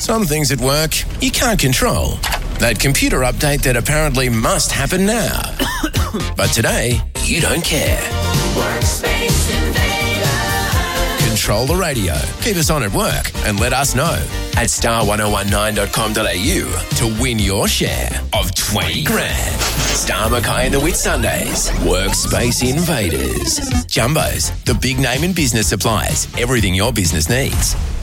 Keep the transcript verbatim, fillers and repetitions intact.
Some things at work you can't control. That computer update that apparently must happen now. But today, you don't care. Workspace Invader. Control the radio. Keep us on at work and let us know at star ten nineteen dot com dot a u to win your share of twenty grand. Star Mackay and the Whitsundays. Workspace Invaders. Jumbos, the big name in business supplies. Everything your business needs.